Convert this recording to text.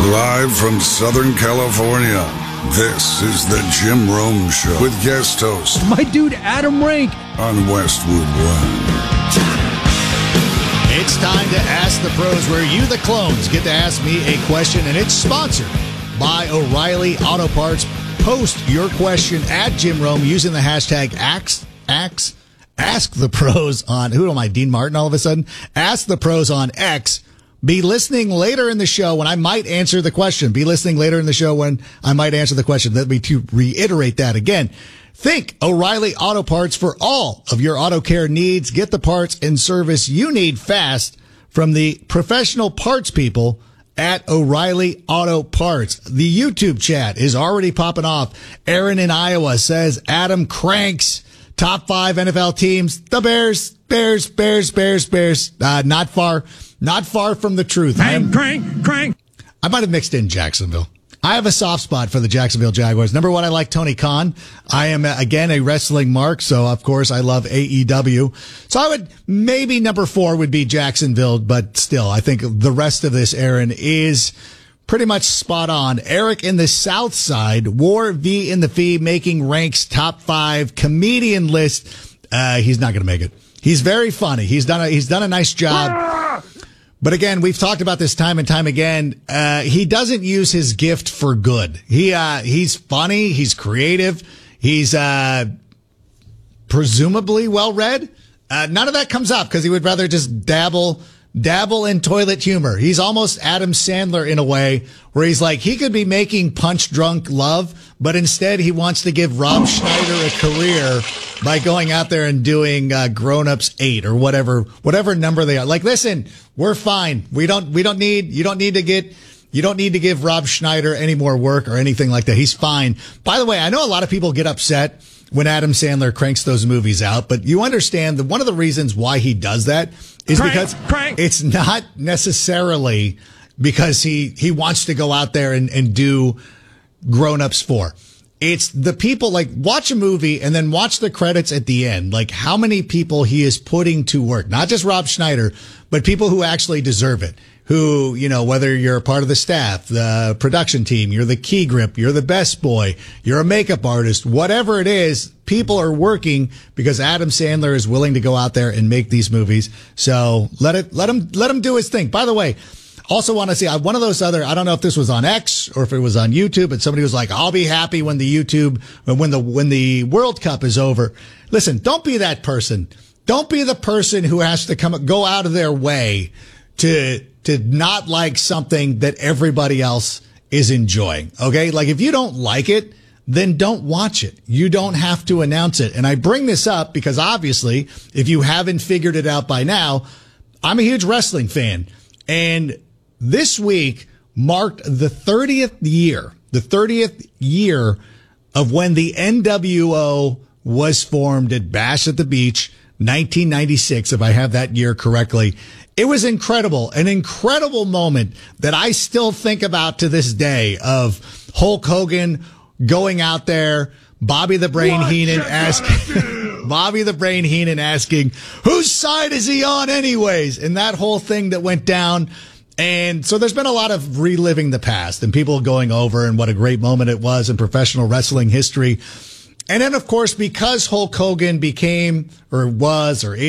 Live from Southern California, this is the Jim Rome Show with guest host, my dude Adam Rank, on Westwood One. It's time to Ask the Pros, where you, the clones, get to ask me a question, and it's sponsored by O'Reilly Auto Parts. Post your question at Jim Rome using the hashtag Ask the Pros on, who am I, Dean Martin all of a sudden? Ask the Pros on X. Be listening later in the show when I might answer the question. Be listening later in the show when I might answer the question. Let me to reiterate that again. Think O'Reilly Auto Parts for all of your auto care needs. Get the parts and service you need fast from the professional parts people at O'Reilly Auto Parts. The YouTube chat is already popping off. Aaron in Iowa says Adam cranks top 5 NFL teams. The Bears. Not far from the truth. Crank. I might have mixed in Jacksonville. I have a soft spot for the Jacksonville Jaguars. Number one, I like Tony Khan. I am, again, a wrestling mark, so of course I love AEW. So I would, maybe number 4 would be Jacksonville, but still, I think the rest of this, Aaron, is pretty much spot on. Eric in the South Side, War V in the Fee, making ranks top 5 comedian list. He's not going to make it. He's very funny. He's done a nice job. But again, we've talked about this time and time again. He doesn't use his gift for good. He's funny. He's creative. He's presumably well read. None of that comes up because he would rather just dabble in toilet humor. He's almost Adam Sandler in a way where he's like, he could be making punch drunk love, but instead he wants to give Rob Schneider a career by going out there and doing Grown Ups 8 or whatever number they are. Like, listen, we're fine. You don't need to give Rob Schneider any more work or anything like that. He's fine. By the way, I know a lot of people get upset when Adam Sandler cranks those movies out, but you understand that one of the reasons why he does that is because it's not necessarily because he wants to go out there and do Grown Ups 4. It's the people, like, watch a movie and then watch the credits at the end. Like, how many people he is putting to work. Not just Rob Schneider, but people who actually deserve it. Who, whether you're a part of the staff, the production team, you're the key grip, you're the best boy, you're a makeup artist, whatever it is, people are working because Adam Sandler is willing to go out there and make these movies. So let him do his thing. By the way, also want to see one of those other, I don't know if this was on X or if it was on YouTube, but somebody was like, I'll be happy when when the World Cup is over. Listen, don't be that person. Don't be the person who has to go out of their way to not like something that everybody else is enjoying. Okay? Like, if you don't like it, then don't watch it. You don't have to announce it. And I bring this up because obviously, if you haven't figured it out by now, I'm a huge wrestling fan. And this week marked the 30th year of when the NWO was formed at Bash at the Beach, 1996, if I have that year correctly. It was incredible, an incredible moment that I still think about to this day, of Hulk Hogan going out there, Bobby the Brain Heenan asking, whose side is he on anyways? And that whole thing that went down. And so there's been a lot of reliving the past and people going over and what a great moment it was in professional wrestling history. And then, of course, because Hulk Hogan became or was or